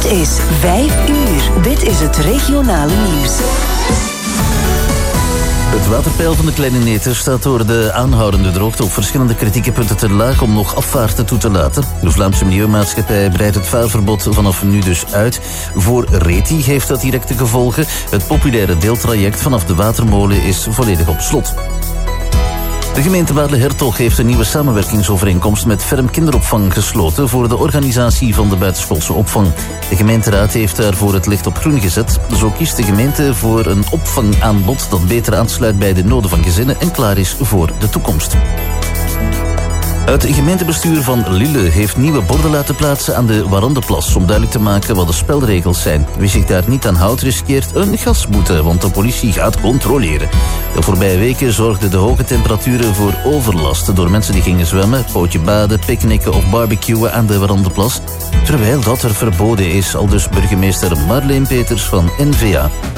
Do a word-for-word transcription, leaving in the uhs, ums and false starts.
is vijf uur. Dit is het regionale nieuws. Het waterpeil van de Kleine Neter staat door de aanhoudende droogte op verschillende kritieke punten te laag om nog afvaarten toe te laten. De Vlaamse Milieumaatschappij breidt het vuilverbod vanaf nu dus uit. Voor Reti heeft dat directe gevolgen. Het populaire deeltraject vanaf de Watermolen is volledig op slot. De gemeente Baarle-Hertog heeft een nieuwe samenwerkingsovereenkomst met Ferm Kinderopvang gesloten voor de organisatie van de buitenschoolse opvang. De gemeenteraad heeft daarvoor het licht op groen gezet. Zo kiest de gemeente voor een opvangaanbod dat beter aansluit bij de noden van gezinnen en klaar is voor de toekomst. Het gemeentebestuur van Lille heeft nieuwe borden laten plaatsen aan de Warandeplas om duidelijk te maken wat de spelregels zijn. Wie zich daar niet aan houdt, riskeert een gasboete, want de politie gaat controleren. De voorbije weken zorgden de hoge temperaturen voor overlast door mensen die gingen zwemmen, pootje baden, picknicken of barbecuen aan de Warandeplas, terwijl dat er verboden is, aldus burgemeester Marleen Peters van N V A.